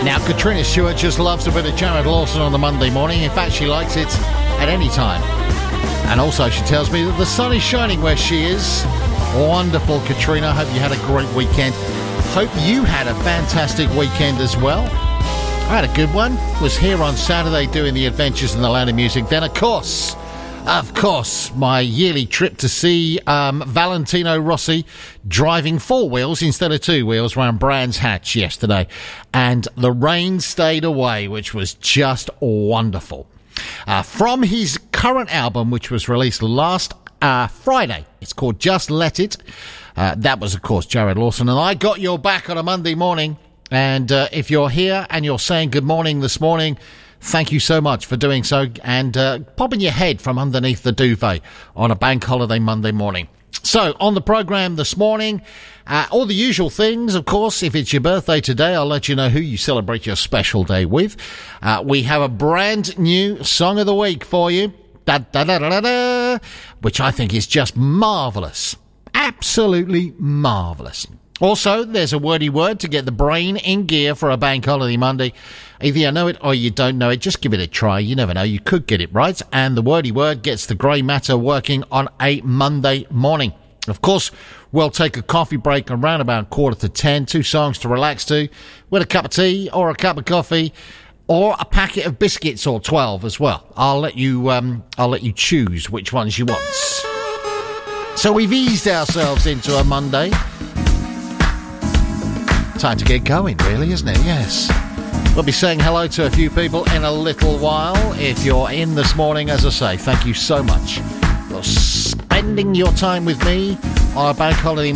Now, Katrina Stewart just loves a bit of Jared Lawson on the Monday morning. In fact, she likes it at any time. And also, she tells me that the sun is shining where she is. Wonderful, Katrina. Hope you had a great weekend. Hope you had a fantastic weekend as well. I had a good one. Was here on Saturday doing the Adventures in the Land of Music. Then, of course, my yearly trip to see Valentino Rossi driving 4 wheels instead of 2 wheels around Brands Hatch yesterday. And the rain stayed away, which was just wonderful. From his current album, which was released last Friday, it's called Just Let It. That was, of course, Jared Lawson. And I got your back on a Monday morning. And if you're here and you're saying good morning this morning, thank you so much for doing so and popping your head from underneath the duvet on a bank holiday Monday morning. So, on the programme this morning, all the usual things, of course. If it's your birthday today, I'll let you know who you celebrate your special day with. We have a brand new Song of the Week for you, which I think is just marvellous. Absolutely marvellous. Also, there's a wordy word to get the brain in gear for a bank holiday Monday. Either you know it or you don't know it. Just give it a try. You never know. You could get it right. And the wordy word gets the grey matter working on a Monday morning. Of course, we'll take a coffee break around about 9:45. 2 songs to relax to with a cup of tea or a cup of coffee or a packet of biscuits or 12 as well. I'll let you choose which ones you want. So we've eased ourselves into a Monday. Time to get going, really, isn't it? Yes. We'll be saying hello to a few people in a little while. If you're in this morning, as I say, thank you so much for spending your time with me on a bank holiday